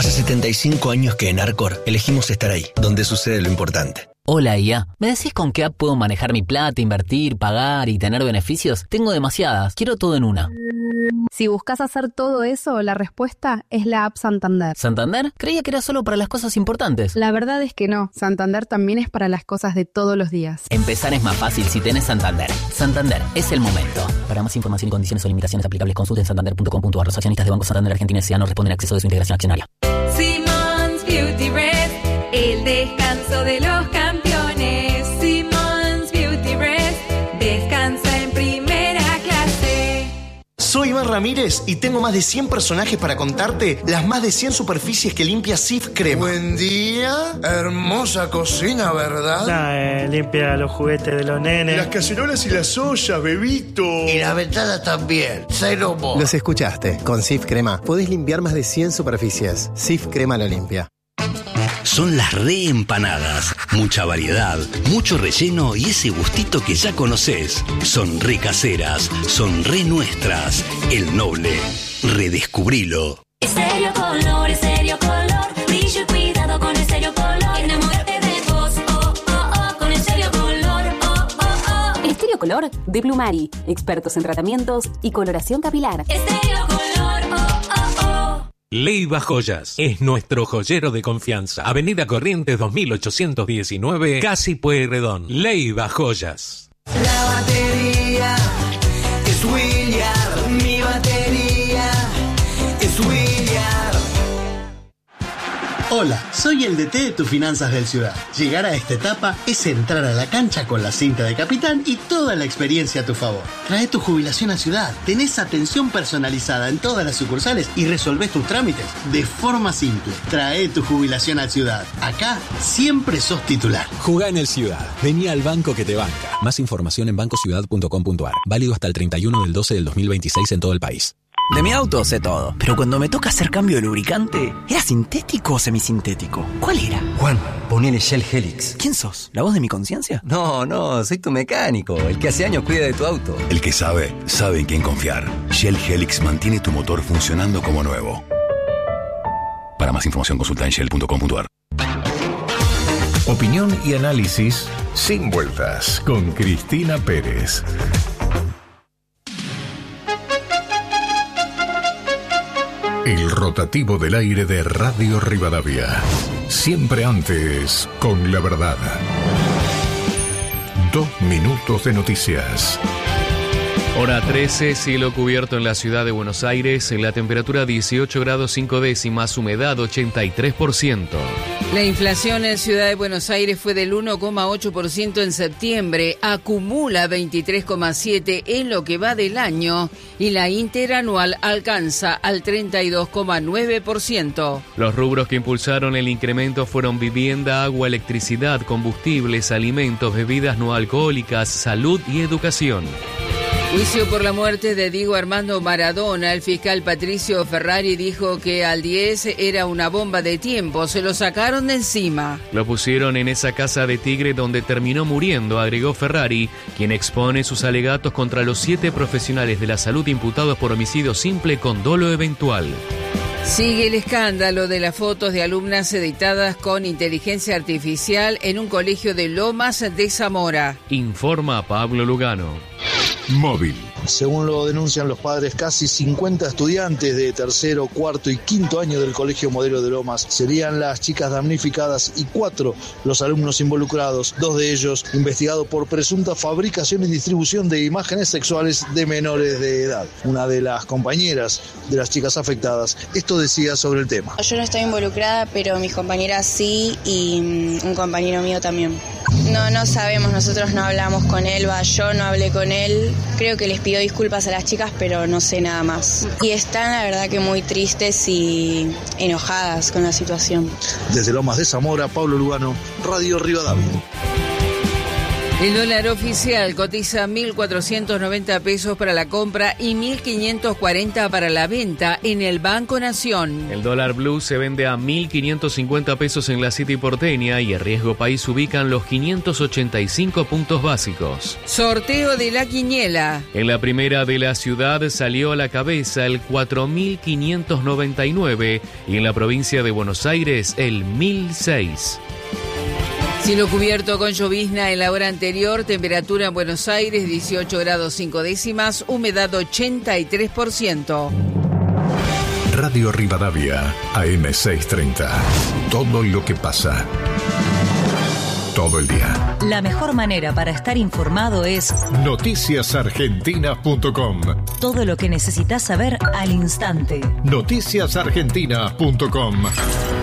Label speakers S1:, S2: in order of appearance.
S1: Hace 75 años que en Arcor elegimos estar ahí, donde sucede lo importante.
S2: Hola, IA. ¿Me decís con qué app puedo manejar mi plata, invertir, pagar y tener beneficios? Tengo demasiadas. Quiero todo en una.
S3: Si buscas hacer todo eso, la respuesta es la app Santander.
S2: ¿Santander? Creía que era solo para las cosas importantes.
S3: La verdad es que no. Santander también es para las cosas de todos los días.
S2: Empezar es más fácil si tenés Santander. Santander, es el momento. Para más información y condiciones o limitaciones aplicables, consulten santander.com.ar. Los accionistas de Banco Santander Argentina S.A. no responden a exceso de su integración accionaria.
S4: Simmons Beauty Rest, el descanso de los campeones. Simmons Beauty Rest, descansa en primera clase.
S5: Soy Iván Ramírez y tengo más de 100 personajes para contarte las más de 100 superficies que limpia Cif Crema.
S6: Buen día, hermosa cocina, ¿verdad?
S7: Limpia los juguetes de los nenes.
S6: Las cacerolas y las ollas, bebito.
S8: Y la ventana también, cero mo.
S9: Los escuchaste, con Cif Crema podés limpiar más de 100 superficies. Cif Crema lo limpia.
S1: Son las reempanadas. Mucha variedad, mucho relleno y ese gustito que ya conocés. Son re caseras, son re nuestras. El Noble. Redescubrilo.
S4: Estéreo Color, brillo y cuidado con Estéreo Color. Enamórate de vos, oh, oh, oh, con Estéreo Color, oh, oh, oh.
S10: Estéreo Color de Plumari, expertos en tratamientos y coloración capilar.
S4: Estéreo Color, oh, oh, oh.
S11: Leiva Joyas es nuestro joyero de confianza. Avenida Corrientes 2819, Casi Pueyrredón. Leiva Joyas.
S12: La batería es William, mi batería es William.
S13: Hola, soy el DT de tus finanzas del Ciudad. Llegar a esta etapa es entrar a la cancha con la cinta de capitán y toda la experiencia a tu favor. Trae tu jubilación a Ciudad, tenés atención personalizada en todas las sucursales y resolvés tus trámites de forma simple. Trae tu jubilación a Ciudad. Acá siempre sos titular.
S14: Jugá en el Ciudad. Vení al banco que te banca. Más información en bancociudad.com.ar. Válido hasta el 31 del 12 del 2026 en todo el país.
S15: De mi auto sé todo, pero cuando me toca hacer cambio de lubricante, ¿era sintético o semisintético? ¿Cuál era?
S16: Juan, ponele Shell Helix.
S15: ¿Quién sos? ¿La voz de mi conciencia?
S16: No, soy tu mecánico, el que hace años cuida de tu auto.
S17: El que sabe en quién confiar. Shell Helix mantiene tu motor funcionando como nuevo. Para más información consulta en shell.com.ar.
S18: Opinión y análisis sin vueltas con Cristina Pérez. El rotativo del aire de Radio Rivadavia. Siempre antes, con la verdad. 2 minutos de noticias.
S19: Hora 13, cielo cubierto en la ciudad de Buenos Aires, la temperatura 18 grados 5 décimas, humedad 83%.
S20: La inflación en Ciudad de Buenos Aires fue del 1,8% en septiembre, acumula 23,7% en lo que va del año y la interanual alcanza al 32,9%.
S19: Los rubros que impulsaron el incremento fueron vivienda, agua, electricidad, combustibles, alimentos, bebidas no alcohólicas, salud y educación.
S20: Juicio por la muerte de Diego Armando Maradona. El fiscal Patricio Ferrari dijo que al 10 era una bomba de tiempo, se lo sacaron de encima.
S19: Lo pusieron en esa casa de Tigre donde terminó muriendo, agregó Ferrari, quien expone sus alegatos contra los 7 profesionales de la salud imputados por homicidio simple con dolo eventual.
S20: Sigue el escándalo de las fotos de alumnas editadas con inteligencia artificial en un colegio de Lomas de Zamora.
S19: Informa Pablo Lugano.
S18: Móvil.
S21: Según lo denuncian los padres, casi 50 estudiantes de tercero, cuarto y quinto año del Colegio Modelo de Lomas serían las chicas damnificadas y 4 los alumnos involucrados, 2 de ellos investigados por presunta fabricación y distribución de imágenes sexuales de menores de edad. Una de las compañeras de las chicas afectadas, esto decía sobre el tema.
S22: Yo no estoy involucrada, pero mis compañeras sí y un compañero mío también. No sabemos, nosotros no hablamos con él, yo no hablé con él, creo que les pidió disculpas a las chicas, pero no sé nada más. Y están la verdad que muy tristes y enojadas con la situación.
S21: Desde Lomas de Zamora, Pablo Lugano, Radio Rivadavia.
S20: El dólar oficial cotiza 1.490 pesos para la compra y 1.540 para la venta en el Banco Nación.
S19: El dólar blue se vende a 1.550 pesos en la City porteña y el riesgo país ubican los 585 puntos básicos.
S20: Sorteo de la quiniela.
S19: En la primera de la ciudad salió a la cabeza el 4.599 y en la provincia de Buenos Aires el 1.006.
S20: Cielo cubierto con llovizna en la hora anterior, temperatura en Buenos Aires 18 grados 5 décimas, humedad 83%.
S18: Radio Rivadavia, AM630. Todo lo que pasa. Todo el día.
S2: La mejor manera para estar informado es
S18: noticiasargentinas.com.
S2: Todo lo que necesitas saber al instante.
S18: Noticiasargentinas.com.